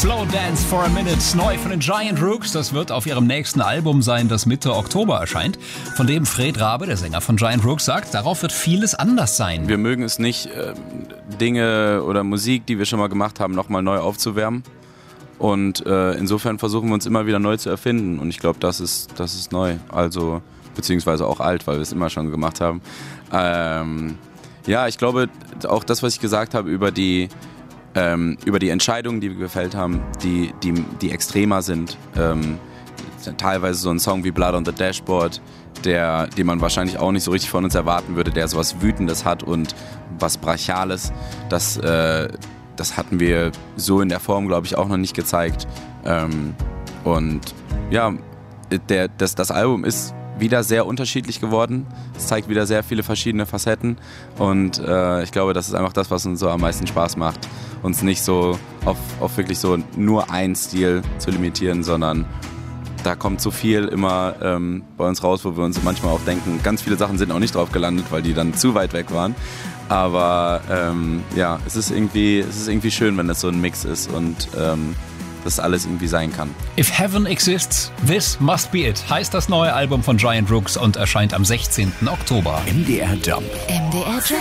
Slow Dance for a Minute, neu von den Giant Rooks. Das wird auf ihrem nächsten Album sein, das Mitte Oktober erscheint. Von dem Fred Rabe, der Sänger von Giant Rooks, sagt, darauf wird vieles anders sein. Wir mögen es nicht, Dinge oder Musik, die wir schon mal gemacht haben, nochmal neu aufzuwärmen. Und insofern versuchen wir uns immer wieder neu zu erfinden. Und ich glaube, das ist neu. Also, beziehungsweise auch alt, weil wir es immer schon gemacht haben. Ja, ich glaube, auch das, was ich gesagt habe über die Entscheidungen, die wir gefällt haben, die extremer sind. Teilweise so ein Song wie Blood on the Dashboard, den man wahrscheinlich auch nicht so richtig von uns erwarten würde, der sowas Wütendes hat und was Brachiales. Das hatten wir so in der Form, glaube ich, auch noch nicht gezeigt. Und ja, das Album ist wieder sehr unterschiedlich geworden. Es zeigt wieder sehr viele verschiedene Facetten und ich glaube, das ist einfach das, was uns so am meisten Spaß macht, uns nicht so auf wirklich so nur einen Stil zu limitieren, sondern da kommt so viel immer bei uns raus, wo wir uns manchmal auch denken, ganz viele Sachen sind auch nicht drauf gelandet, weil die dann zu weit weg waren. Aber ja, es ist irgendwie schön, wenn das so ein Mix ist und das alles irgendwie sein kann. If Heaven Exists, This Must Be It heißt das neue Album von Giant Rooks und erscheint am 16. Oktober. MDR Jump. MDR Jump.